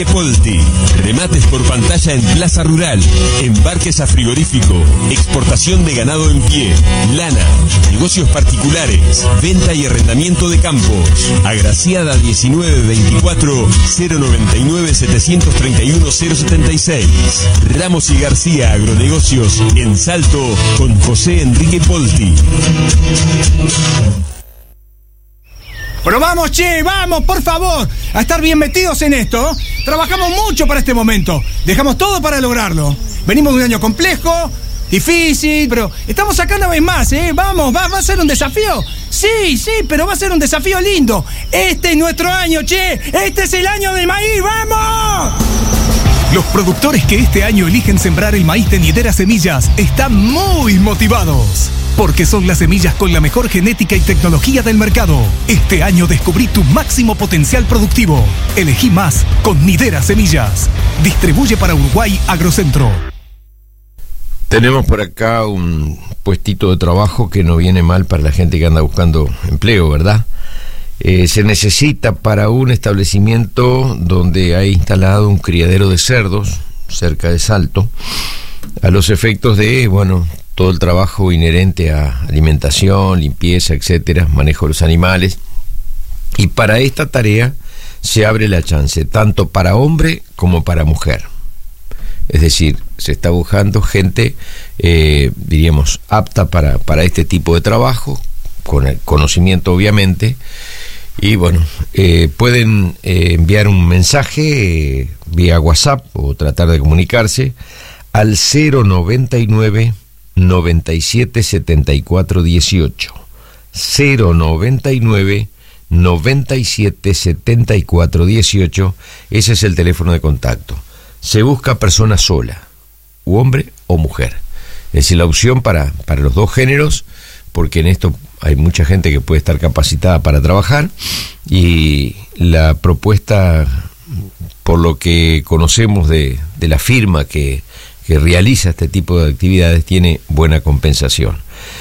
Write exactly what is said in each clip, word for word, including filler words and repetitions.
Polti, remates por pantalla en Plaza Rural, embarques a frigorífico, exportación de ganado en pie, lana, negocios particulares, venta y arrendamiento de campos. Agraciada diecinueve veinticuatro, cero noventa y nueve, setecientos treinta y uno, cero setenta y seis. Ramos y García Agronegocios en Salto con José Enrique Polti. Pero vamos, che, vamos, por favor, a estar bien metidos en esto. Trabajamos mucho para este momento. Dejamos todo para lograrlo. Venimos de un año complejo, difícil, pero estamos acá una vez más, ¿eh? Vamos, va, va a ser un desafío. Sí, sí, pero va a ser un desafío lindo. Este es nuestro año, che. Este es el año del maíz, ¡vamos! Los productores que este año eligen sembrar el maíz de Nidera Semillas están muy motivados. Porque son las semillas con la mejor genética y tecnología del mercado. Este año descubrí tu máximo potencial productivo. Elegí más con Nidera Semillas. Distribuye para Uruguay Agrocentro. Tenemos por acá un puestito de trabajo que no viene mal para la gente que anda buscando empleo, ¿verdad? Eh, se necesita para un establecimiento donde hay instalado un criadero de cerdos cerca de Salto, a los efectos de, bueno, todo el trabajo inherente a alimentación, limpieza, etcétera, manejo de los animales. Y para esta tarea se abre la chance, tanto para hombre como para mujer. Es decir, se está buscando gente, eh, diríamos, apta para, para este tipo de trabajo, con el conocimiento obviamente. Y bueno, eh, pueden eh, enviar un mensaje eh, vía WhatsApp o tratar de comunicarse al cero noventa y nueve, noventa y siete, setenta y cuatro dieciocho. cero noventa y nueve, noventa y siete, setenta y cuatro dieciocho. Ese es el teléfono de contacto. Se busca persona sola, u hombre o mujer. Es decir, la opción para, para los dos géneros, porque en esto hay mucha gente que puede estar capacitada para trabajar, y la propuesta, por lo que conocemos de, de la firma que, que realiza este tipo de actividades, tiene buena compensación.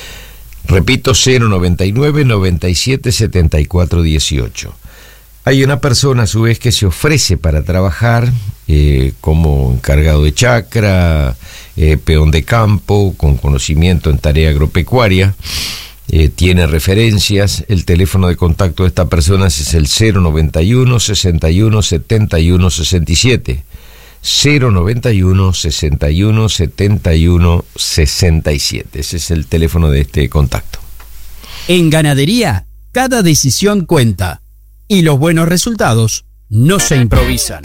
Repito, cero noventa y nueve, noventa y siete, setenta y cuatro dieciocho. Hay una persona a su vez que se ofrece para trabajar eh, como encargado de chacra, eh, peón de campo, con conocimiento en tarea agropecuaria. Eh, tiene referencias. El teléfono de contacto de esta persona es el cero noventa y uno, sesenta y uno, setenta y uno, sesenta y siete. cero noventa y uno, sesenta y uno, setenta y uno, sesenta y siete. Ese es el teléfono de este contacto. En ganadería, cada decisión cuenta. Y los buenos resultados no se improvisan.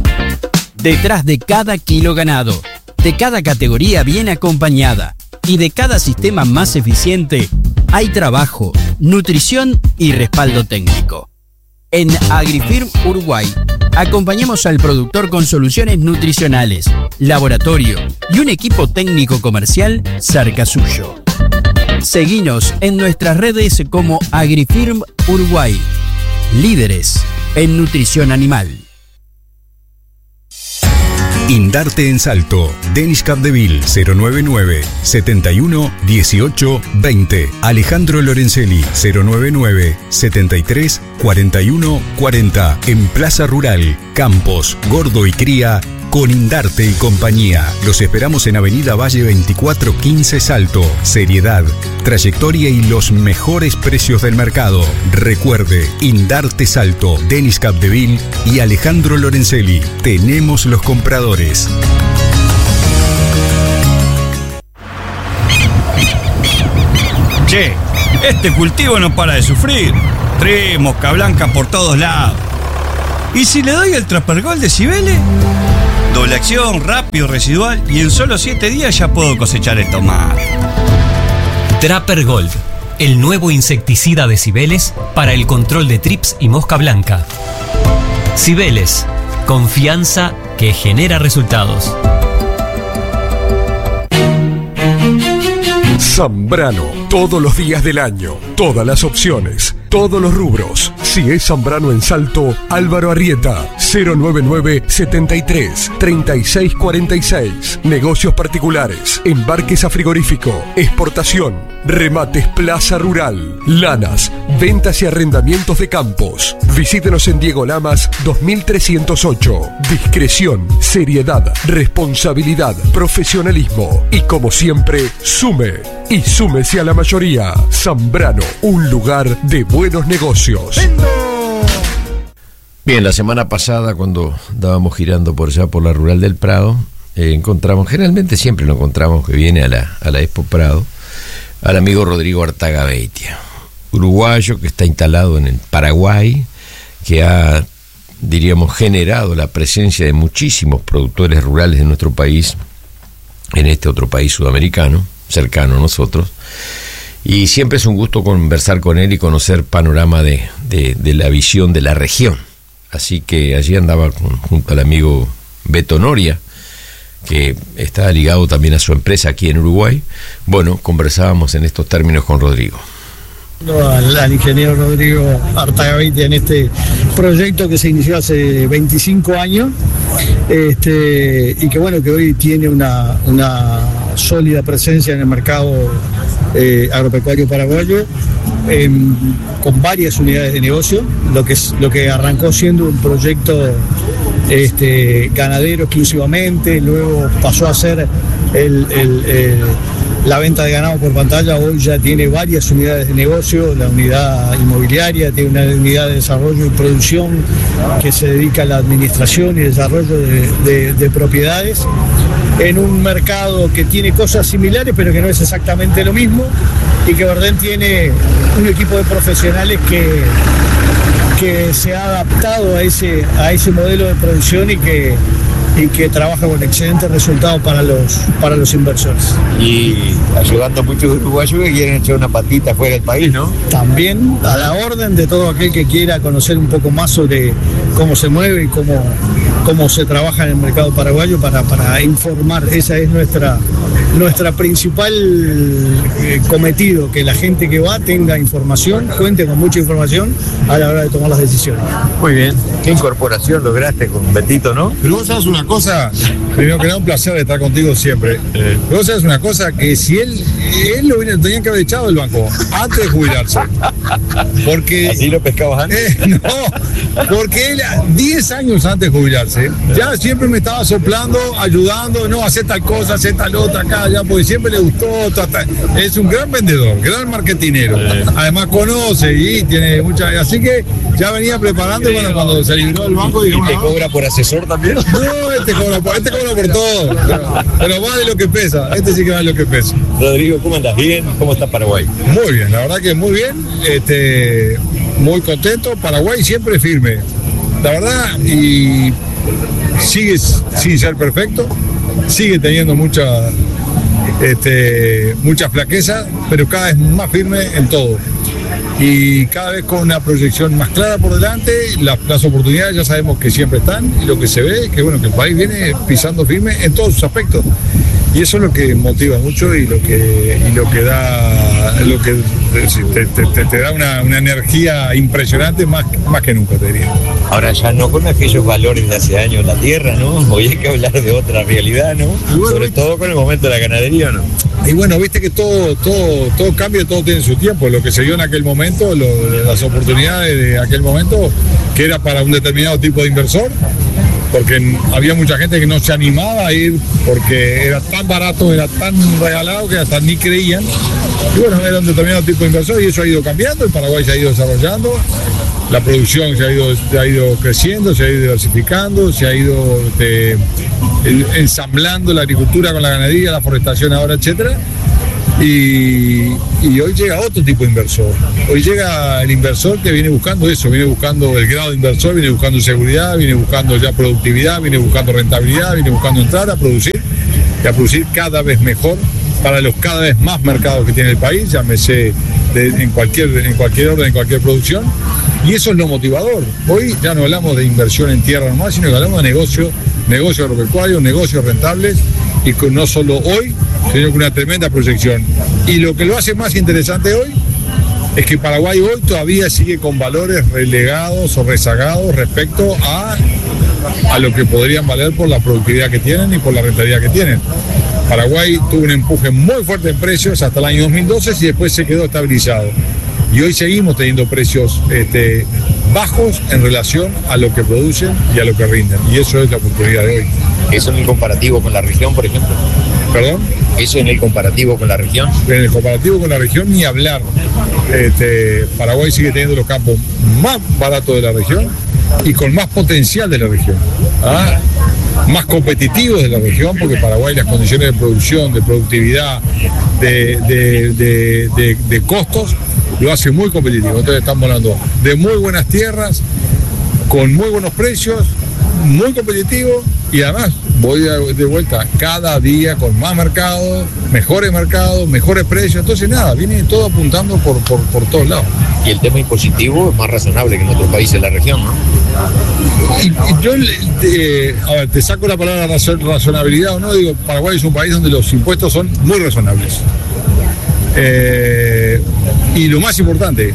Detrás de cada kilo ganado, de cada categoría bien acompañada y de cada sistema más eficiente, hay trabajo, nutrición y respaldo técnico. En AgriFirm Uruguay, acompañamos al productor con soluciones nutricionales, laboratorio y un equipo técnico comercial cerca suyo. Seguinos en nuestras redes como AgriFirm Uruguay. Líderes en nutrición animal. Indarte en Salto. Denis Capdeville cero noventa y nueve, setenta y uno, dieciocho, veinte. Alejandro Lorenzelli cero noventa y nueve, setenta y tres, cuarenta y uno, cuarenta. En Plaza Rural, Campos, Gordo y Cría, con Indarte y compañía. Los esperamos en Avenida Valle veinticuatro quince Salto. Seriedad, trayectoria y los mejores precios del mercado. Recuerde, Indarte Salto, Denis Capdeville y Alejandro Lorenzelli. Tenemos los compradores. Che, este cultivo no para de sufrir. Tres mosca blanca por todos lados. ¿Y si le doy el Trappergold de Cibeles? Doble acción, rápido, residual, y en solo siete días ya puedo cosechar el tomate. Trappergold, el nuevo insecticida de Cibeles para el control de trips y mosca blanca. Cibeles, confianza que genera resultados. Zambrano, todos los días del año, todas las opciones, todos los rubros. Si es Zambrano en Salto, Álvaro Arrieta. cero nueve nueve, setenta y tres, treinta y seis cuarenta y seis. Negocios particulares, embarques a frigorífico, exportación, remates Plaza Rural, lanas, ventas y arrendamientos de campos. Visítenos en Diego Lamas dos mil trescientos ocho. Discreción, seriedad, responsabilidad, profesionalismo y, como siempre, sume y súmese a la mayoría. Zambrano, un lugar de buenos negocios. Bien, la semana pasada, cuando estábamos girando por allá por la Rural del Prado, eh, encontramos, generalmente siempre lo encontramos que viene a la, a la Expo Prado, al amigo Rodrigo Artagabeitia, uruguayo que está instalado en el Paraguay, que ha, diríamos, generado la presencia de muchísimos productores rurales de nuestro país en este otro país sudamericano, cercano a nosotros, y siempre es un gusto conversar con él y conocer panorama de, de, de la visión de la región. Así que allí andaba con, junto al amigo Beto Noria, que está ligado también a su empresa aquí en Uruguay. Bueno, conversábamos en estos términos con Rodrigo. Al, al ingeniero Rodrigo Artagabeitia en este proyecto que se inició hace veinticinco años, este, y que bueno, que hoy tiene una, una sólida presencia en el mercado eh, agropecuario paraguayo, eh, con varias unidades de negocio, lo que, es, lo que arrancó siendo un proyecto este, ganadero exclusivamente, luego pasó a ser el, el, el la venta de ganado por pantalla. Hoy ya tiene varias unidades de negocio, la unidad inmobiliaria, tiene una unidad de desarrollo y producción que se dedica a la administración y desarrollo de, de, de propiedades, en un mercado que tiene cosas similares pero que no es exactamente lo mismo, y que Verdén tiene un equipo de profesionales que, que se ha adaptado a ese, a ese modelo de producción y que y que trabaja con excelentes resultados para los para los inversores. Y ayudando a muchos uruguayos que quieren echar una patita fuera del país, ¿no? También a la orden de todo aquel que quiera conocer un poco más sobre cómo se mueve y cómo, cómo se trabaja en el mercado paraguayo, para, para informar. Esa es nuestra, nuestra principal eh, cometido, que la gente que va tenga información, cuente con mucha información a la hora de tomar las decisiones. Muy bien. ¿Qué incorporación lograste con Betito, no? Pero vos sabes una cosa, primero que nada, un placer estar contigo siempre. Eh. Pero vos sabes una cosa, que si él, él lo hubiera, tenían que haber echado del banco antes de jubilarse. Porque. ¿Así lo pescabas antes? Eh, no, porque él, diez años antes de jubilarse, ya siempre me estaba soplando, ayudando, no, hacer tal cosa, hacer tal otra acá, ya, porque siempre le gustó. Tata, es un gran vendedor, gran marketinero. Eh. Además, conoce y tiene mucha. Así que ya venía preparando, y bueno, cuando se libró del banco. ¿Y te cobra por asesor también? No, este cobra por, este cobra por todo. Pero, pero vale lo que pesa. Este sí que vale lo que pesa. Rodrigo, ¿cómo andas? ¿Bien? ¿Cómo está Paraguay? Muy bien, la verdad que muy bien. Este, muy contento. Paraguay siempre firme. La verdad, y sigue sin ser perfecto. Sigue teniendo mucha, este, mucha flaqueza, pero cada vez más firme en todo. Y cada vez con una proyección más clara por delante. Las, las oportunidades ya sabemos que siempre están, y lo que se ve es que, bueno, que el país viene pisando firme en todos sus aspectos, y eso es lo que motiva mucho y lo que, y lo que da lo que te, te, te, te da una, una energía impresionante, más, más que nunca, te diría. Ahora ya no con aquellos valores de hace años en la tierra, ¿no? Hoy hay que hablar de otra realidad, ¿no? Bueno, sobre todo con el momento de la ganadería, ¿no? Y bueno, viste que todo, todo, todo cambia, todo tiene su tiempo. Lo que se dio en aquel momento, lo, las oportunidades de aquel momento, que era para un determinado tipo de inversor, porque había mucha gente que no se animaba a ir porque era tan barato, era tan regalado que hasta ni creían. Y bueno, era un determinado tipo de inversor, y eso ha ido cambiando. El Paraguay se ha ido desarrollando, la producción se ha ido, se ha ido creciendo, se ha ido diversificando, se ha ido este, ensamblando la agricultura con la ganadería, la forestación ahora, etcétera. Y, y hoy llega otro tipo de inversor. Hoy llega el inversor que viene buscando eso, viene buscando el grado de inversor, viene buscando seguridad, viene buscando ya productividad, viene buscando rentabilidad, viene buscando entrar a producir, y a producir cada vez mejor para los cada vez más mercados que tiene el país, llámese de, en, cualquier, en cualquier orden, en cualquier producción. Y eso es lo motivador. Hoy ya no hablamos de inversión en tierra nomás, sino que hablamos de negocios, negocios agropecuarios, negocios rentables, y con no solo hoy, sino con una tremenda proyección. Y lo que lo hace más interesante hoy es que Paraguay hoy todavía sigue con valores relegados o rezagados respecto a a lo que podrían valer por la productividad que tienen y por la rentabilidad que tienen. Paraguay tuvo un empuje muy fuerte en precios hasta el año dos mil doce y después se quedó estabilizado. Y hoy seguimos teniendo precios este, bajos en relación a lo que producen y a lo que rinden. Y eso es la oportunidad de hoy. ¿Eso en el comparativo con la región, por ejemplo? ¿Perdón? ¿Eso en el comparativo con la región? En el comparativo con la región ni hablar. Este, Paraguay sigue teniendo los campos más baratos de la región y con más potencial de la región. ¿Ah? Más competitivos de la región, porque Paraguay las condiciones de producción, de productividad, de, de, de, de, de costos, lo hace muy competitivo. Entonces estamos hablando de muy buenas tierras, con muy buenos precios, muy competitivo y además voy de vuelta cada día con más mercados, mejores mercados, mejores precios. Entonces nada, viene todo apuntando por, por, por todos lados. Y el tema impositivo es más razonable que en otros países de la región, ¿no? Y, y yo, eh, a ver, te saco la palabra razon, razonabilidad o no, digo, Paraguay es un país donde los impuestos son muy razonables. Eh, y lo más importante,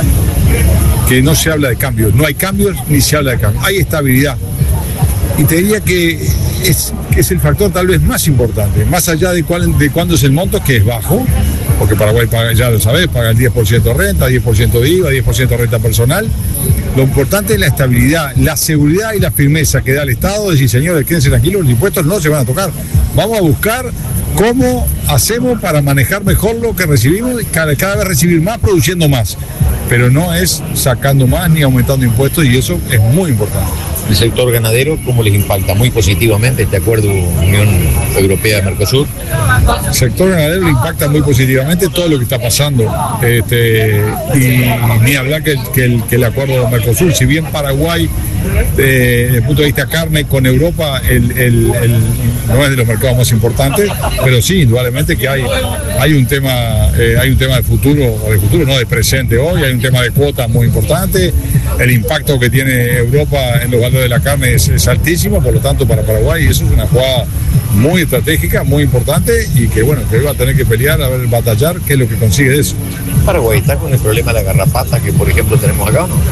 que no se habla de cambios, no hay cambios ni se habla de cambios, hay estabilidad. Y te diría que es, es el factor tal vez más importante, más allá de, cuál, de cuándo es el monto, que es bajo, porque Paraguay paga, ya lo sabés, paga el diez por ciento de renta, diez por ciento de I V A, diez por ciento de renta personal. Lo importante es la estabilidad, la seguridad y la firmeza que da el Estado, de decir, señores, quédense tranquilos, los impuestos no se van a tocar. Vamos a buscar cómo hacemos para manejar mejor lo que recibimos y cada, cada vez recibir más, produciendo más. Pero no es sacando más ni aumentando impuestos, y eso es muy importante. El sector ganadero, ¿cómo les impacta? Muy positivamente este acuerdo Unión Europea de Mercosur. El sector ganadero le impacta muy positivamente todo lo que está pasando. Este, y ni hablar que el, que, el, que el acuerdo de Mercosur, si bien Paraguay, eh, desde el punto de vista carne, con Europa el, el, el, no es de los mercados más importantes, pero sí, indudablemente que hay, hay un tema, eh, hay un tema de futuro, o de futuro, no de presente hoy, hay un tema de cuotas muy importante. El impacto que tiene Europa en los valores de la carne es, es altísimo, por lo tanto para Paraguay eso es una jugada muy estratégica, muy importante, y que bueno, que va a tener que pelear, a ver, batallar, qué es lo que consigue de eso. Paraguay está con el problema de la garrapata que por ejemplo tenemos acá, ¿no?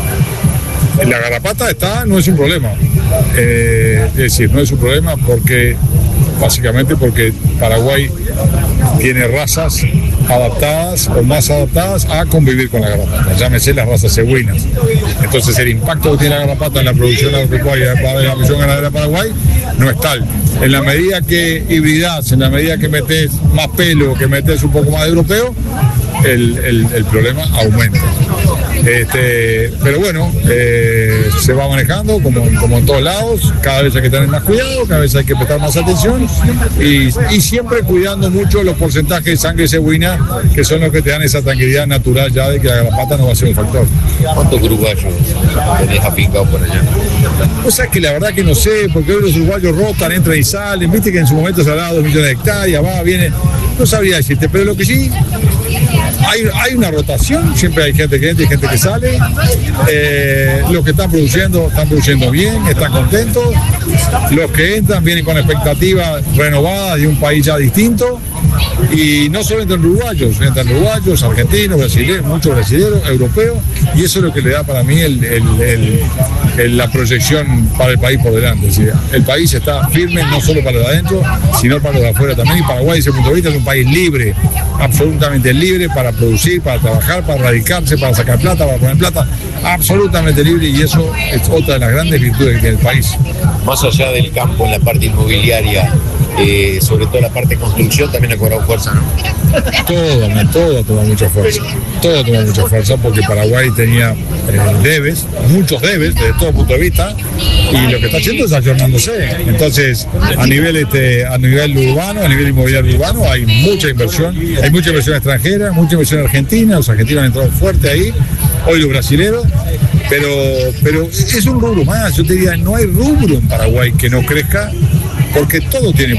La garrapata está, no es un problema, eh, es decir, no es un problema porque básicamente porque Paraguay tiene razas adaptadas o más adaptadas a convivir con la garrapata, llámese las razas cebuinas. Entonces el impacto que tiene la garrapata en la producción agropecuaria, en la producción ganadera de Paraguay, no es tal. En la medida que hibridás, en la medida que metes más pelo, que metes un poco más de europeo, el, el, el problema aumenta. Este, pero bueno, eh, se va manejando como, como en todos lados, cada vez hay que tener más cuidado, cada vez hay que prestar más atención y, y siempre cuidando mucho los porcentajes de sangre cebuina, que son los que te dan esa tranquilidad natural ya de que la garrapata no va a ser un factor. ¿Cuántos uruguayos tenés afincados por allá? O sea, que la verdad que no sé, porque hoy los uruguayos rotan, entran y salen, viste que en su momento se hablaba de dos millones de hectáreas, va, viene, no sabría decirte, pero lo que sí, hay, hay una rotación, siempre hay gente que entra y gente que sale, eh, los que están produciendo, están produciendo bien, están contentos, los que entran vienen con expectativas renovadas de un país ya distinto, y no solo entran uruguayos, entran uruguayos, argentinos, brasileños, muchos brasileños, europeos, y eso es lo que le da para mí el, el, el, el, la proyección para el país por delante. Es decir, el país está firme no solo para lo de adentro, sino para lo de afuera también, y Paraguay desde ese punto de vista es un país libre, absolutamente libre para producir, para trabajar, para radicarse, para sacar plata, para poner plata, absolutamente libre, y eso es otra de las grandes virtudes que tiene el país. Más allá del campo, en la parte inmobiliaria, eh, sobre todo la parte de construcción, también ha cobrado fuerza, ¿no? Todo, todo toma mucha fuerza, todo toma mucha fuerza, porque Paraguay tenía eh, debes, muchos debes desde todo punto de vista, y lo que está haciendo es ayornándose. Entonces, a nivel este, a nivel urbano, a nivel inmobiliario urbano, hay mucha inversión, hay mucha inversión extranjera, mucha inversión argentina, los argentinos han entrado fuerte ahí, hoy los brasileños, pero, pero es un rubro más. Yo te diría, no hay rubro en Paraguay que no crezca, porque todo tiene